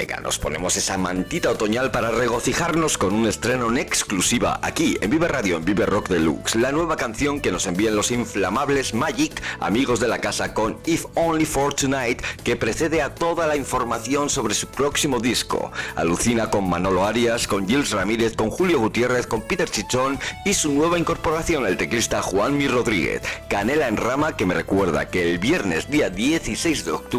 Venga, nos ponemos esa mantita otoñal para regocijarnos con un estreno en exclusiva aquí en Vive Radio, en Vive Rock Deluxe. La nueva canción que nos envían los inflamables Magic, amigos de la casa, con If Only For Tonight, que precede a toda la información sobre su próximo disco. Alucina con Manolo Arias, con Gilles Ramírez, con Julio Gutiérrez, con Peter Chichón y su nueva incorporación, el teclista Juanmi Rodríguez. Canela en rama, que me recuerda que el viernes día 16 de octubre